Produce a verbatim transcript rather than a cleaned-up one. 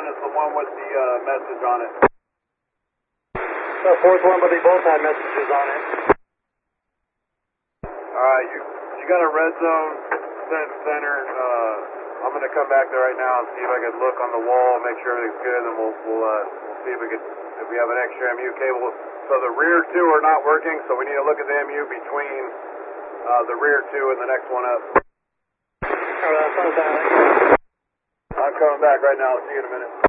one is the one with the uh, message on it. The fourth one, but they both had messages on it. Alright, you, you got a red zone cent center. Uh, I'm going to come back there right now and see if I can look on the wall, make sure everything's good, and we'll, we'll, uh, we'll see if we can, if we have an extra M U cable. So the rear two are not working, so we need to look at the M U between uh, the rear two and the next one up. Alright, that sounds bad. I'm coming back right now. I'll see you in a minute.